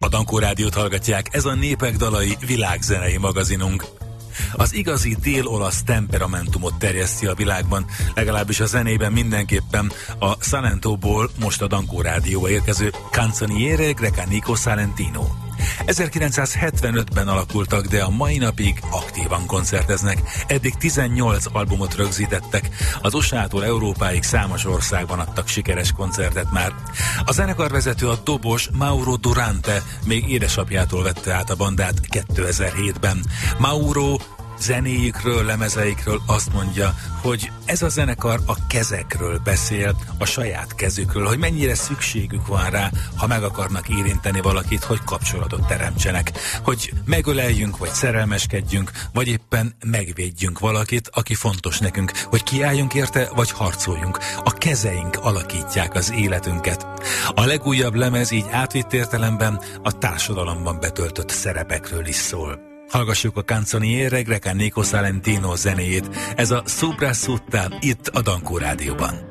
A Dankó Rádiót hallgatják, ez a Népek dalai világzenei magazinunk. Az igazi dél-olasz temperamentumot terjeszti a világban, legalábbis a zenében mindenképpen a Salentóból most a Dankó Rádióba érkező Canzoniere Grecanico Salentino. 1975-ben alakultak, de a mai napig aktívan koncerteznek. Eddig 18 albumot rögzítettek, az USA-tól Európáig számos országban adtak sikeres koncertet már. A zenekarvezető, a dobos Mauro Durante még édesapjától vette át a bandát 2007-ben. Mauro zenéjükről, lemezeikről azt mondja, hogy ez a zenekar a kezekről beszél, a saját kezükről, hogy mennyire szükségük van rá, ha meg akarnak érinteni valakit, hogy kapcsolatot teremtsenek, hogy megöleljünk, vagy szerelmeskedjünk, vagy éppen megvédjünk valakit, aki fontos nekünk, hogy kiálljunk érte, vagy harcoljunk. A kezeink alakítják az életünket. A legújabb lemez így átvitt értelemben a társadalomban betöltött szerepekről is szól. Hallgassuk a Canzoniere Grecanico Salentino zenéjét. Ez a Soprasutta itt a Dankó Rádióban.